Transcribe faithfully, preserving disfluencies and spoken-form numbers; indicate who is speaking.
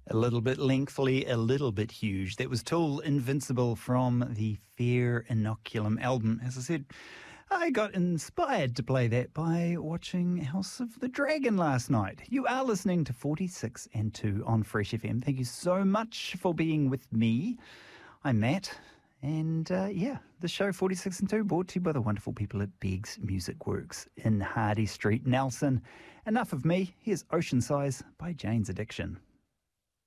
Speaker 1: A little bit lengthily, a little bit huge. That was Tool, Invincible, from the Fair Inoculum album. As I said, I got inspired to play that by watching House of the Dragon last night. You are listening to forty-six and two on Fresh F M. Thank you so much for being with me. I'm Matt. And uh, yeah, the show forty-six and two brought to you by the wonderful people at Beggs Music Works in Hardy Street, Nelson. Enough of me. Here's Ocean Size by Jane's Addiction.